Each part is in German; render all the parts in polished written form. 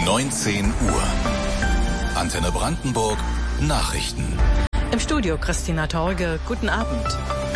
19 Uhr. Antenne Brandenburg Nachrichten. Im Studio Christina Torge. Guten Abend.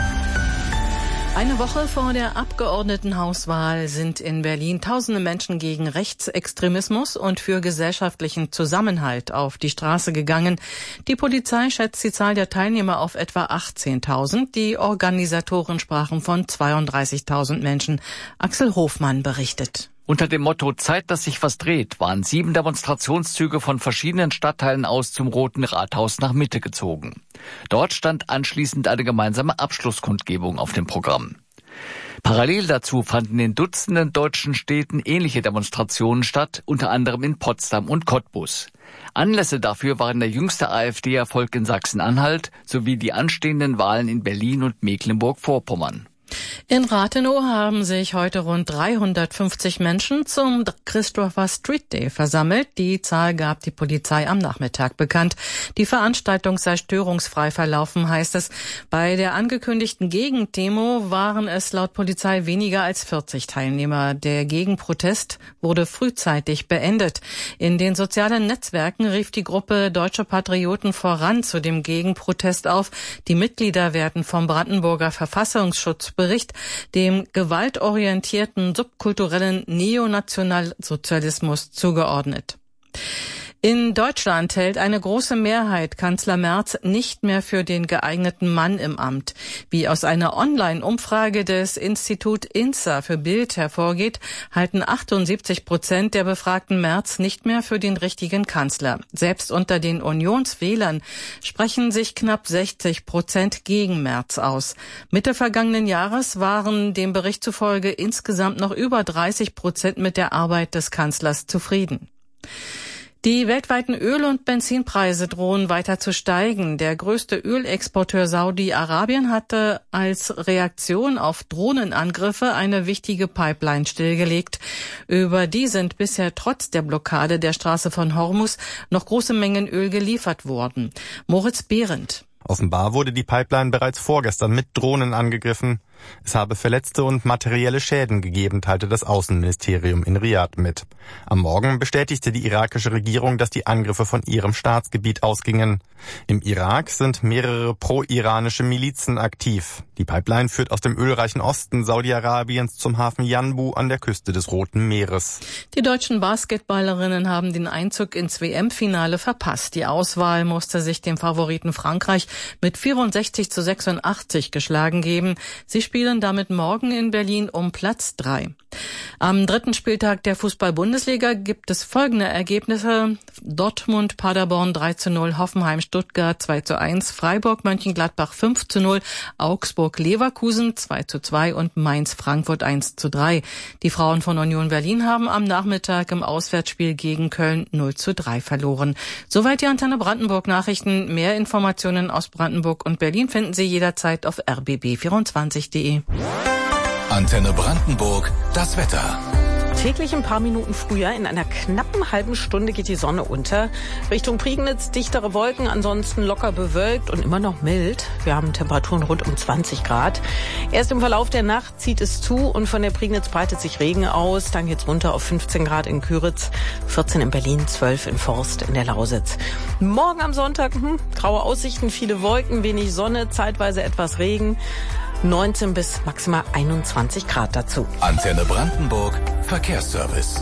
Eine Woche vor der Abgeordnetenhauswahl sind in Berlin tausende Menschen gegen Rechtsextremismus und für gesellschaftlichen Zusammenhalt auf die Straße gegangen. Die Polizei schätzt die Zahl der Teilnehmer auf etwa 18.000. Die Organisatoren sprachen von 32.000 Menschen. Axel Hofmann berichtet. Unter dem Motto Zeit, dass sich was dreht, waren 7 Demonstrationszüge von verschiedenen Stadtteilen aus zum Roten Rathaus nach Mitte gezogen. Dort stand anschließend eine gemeinsame Abschlusskundgebung auf dem Programm. Parallel dazu fanden in Dutzenden deutschen Städten ähnliche Demonstrationen statt, unter anderem in Potsdam und Cottbus. Anlässe dafür waren der jüngste AfD-Erfolg in Sachsen-Anhalt sowie die anstehenden Wahlen in Berlin und Mecklenburg-Vorpommern. In Rathenow haben sich heute rund 350 Menschen zum Christopher Street Day versammelt. Die Zahl gab die Polizei am Nachmittag bekannt. Die Veranstaltung sei störungsfrei verlaufen, heißt es. Bei der angekündigten Gegendemo waren es laut Polizei weniger als 40 Teilnehmer. Der Gegenprotest wurde frühzeitig beendet. In den sozialen Netzwerken rief die Gruppe Deutsche Patrioten voran zu dem Gegenprotest auf. Die Mitglieder werden vom Brandenburger Verfassungsschutzbericht dem gewaltorientierten subkulturellen Neonationalsozialismus zugeordnet. In Deutschland hält eine große Mehrheit Kanzler Merz nicht mehr für den geeigneten Mann im Amt. Wie aus einer Online-Umfrage des Institut INSA für Bild hervorgeht, halten 78% der Befragten Merz nicht mehr für den richtigen Kanzler. Selbst unter den Unionswählern sprechen sich knapp 60% gegen Merz aus. Mitte vergangenen Jahres waren dem Bericht zufolge insgesamt noch über 30% mit der Arbeit des Kanzlers zufrieden. Die weltweiten Öl- und Benzinpreise drohen weiter zu steigen. Der größte Ölexporteur Saudi-Arabien hatte als Reaktion auf Drohnenangriffe eine wichtige Pipeline stillgelegt. Über die sind bisher trotz der Blockade der Straße von Hormuz noch große Mengen Öl geliefert worden. Moritz Behrendt. Offenbar wurde die Pipeline bereits vorgestern mit Drohnen angegriffen. Es habe Verletzte und materielle Schäden gegeben, teilte das Außenministerium in Riad mit. Am Morgen bestätigte die irakische Regierung, dass die Angriffe von ihrem Staatsgebiet ausgingen. Im Irak sind mehrere pro-iranische Milizen aktiv. Die Pipeline führt aus dem ölreichen Osten Saudi-Arabiens zum Hafen Yanbu an der Küste des Roten Meeres. Die deutschen Basketballerinnen haben den Einzug ins WM-Finale verpasst. Die Auswahl musste sich dem Favoriten Frankreich mit 64-86 geschlagen geben. Sie spielen damit morgen in Berlin um Platz 3. Am 3. Spieltag der Fußball-Bundesliga gibt es folgende Ergebnisse: Dortmund, Paderborn 3:0, Hoffenheim, Stuttgart 2:1, Freiburg, Mönchengladbach 5:0, Augsburg, Leverkusen 2:2 und Mainz, Frankfurt 1:3. Die Frauen von Union Berlin haben am Nachmittag im Auswärtsspiel gegen Köln 0:3 verloren. Soweit die Antenne Brandenburg Nachrichten. Mehr Informationen aus Brandenburg und Berlin finden Sie jederzeit auf rbb24.de. Antenne Brandenburg, das Wetter. Täglich ein paar Minuten früher, in einer knappen halben Stunde geht die Sonne unter. Richtung Prignitz dichtere Wolken, ansonsten locker bewölkt und immer noch mild. Wir haben Temperaturen rund um 20 Grad. Erst im Verlauf der Nacht zieht es zu und von der Prignitz breitet sich Regen aus. Dann geht's runter auf 15 Grad in Küritz, 14 in Berlin, 12 in Forst in der Lausitz. Morgen am Sonntag, graue Aussichten, viele Wolken, wenig Sonne, zeitweise etwas Regen. 19 bis maximal 21 Grad dazu. Antenne Brandenburg Verkehrsservice.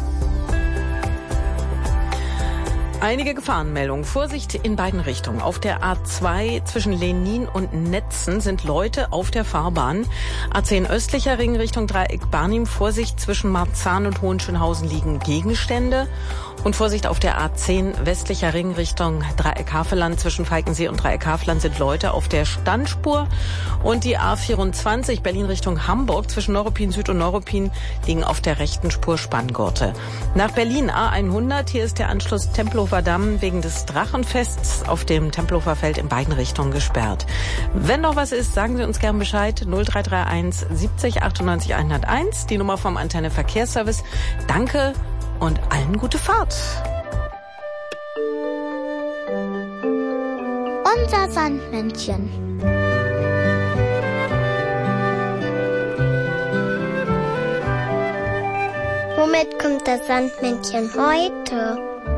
Einige Gefahrenmeldungen. Vorsicht in beiden Richtungen. Auf der A2 zwischen Lenin und Netzen sind Leute auf der Fahrbahn. A10 östlicher Ring Richtung Dreieck Barnim. Vorsicht zwischen Marzahn und Hohenschönhausen liegen Gegenstände. Und Vorsicht auf der A10 westlicher Ring Richtung Dreieck Havelland. Zwischen Falkensee und Dreieck Havelland sind Leute auf der Standspur. Und die A24 Berlin Richtung Hamburg zwischen Neuruppin Süd und Neuruppin liegen auf der rechten Spur Spanngurte. Nach Berlin A100. Hier ist der Anschluss Tempelhofer Damm wegen des Drachenfests auf dem Tempelhofer Feld in beiden Richtungen gesperrt. Wenn noch was ist, sagen Sie uns gern Bescheid. 0331 70 98 101. Die Nummer vom Antenne Verkehrsservice. Danke und allen gute Fahrt. Unser Sandmännchen. Womit kommt das Sandmännchen heute?